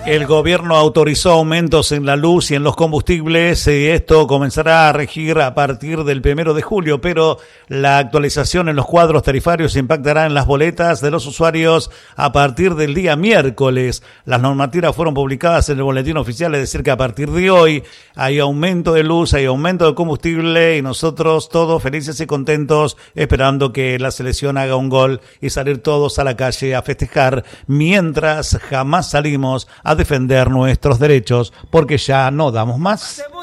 El gobierno autorizó aumentos en la luz y en los combustibles y esto comenzará a regir a partir del 1 de julio, pero la actualización en los cuadros tarifarios impactará en las boletas de los usuarios a partir del día miércoles. Las normativas fueron publicadas en el boletín oficial, es decir que a partir de hoy hay aumento de luz, hay aumento de combustible y nosotros todos felices y contentos esperando que la selección haga un gol y salir todos a la calle a festejar, mientras jamás salimos a defender nuestros derechos porque ya no damos más.